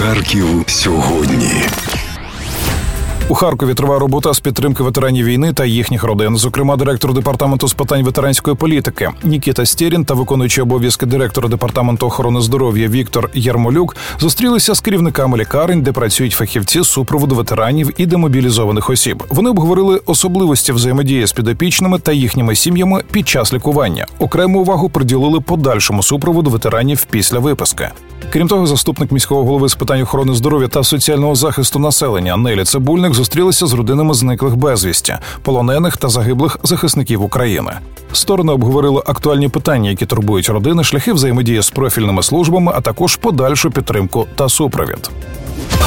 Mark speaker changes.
Speaker 1: Харків сьогодні.
Speaker 2: У Харкові триває робота з підтримки ветеранів війни та їхніх родин. Зокрема, директор департаменту з питань ветеранської політики Нікіта Стєрін та виконуючий обов'язки директора департаменту охорони здоров'я Віктор Ярмолюк зустрілися з керівниками лікарень, де працюють фахівці з супроводу ветеранів і демобілізованих осіб. Вони обговорили особливості взаємодії з підопічними та їхніми сім'ями під час лікування. Окрему увагу приділили подальшому супроводу ветеранів після виписки. Крім того, заступник міського голови з питань охорони здоров'я та соціального захисту населення Нелі Цибульник зустрілися з родинами зниклих безвісті, полонених та загиблих захисників України. Сторони обговорили актуальні питання, які турбують родини, шляхи взаємодії з профільними службами, а також подальшу підтримку та супровід.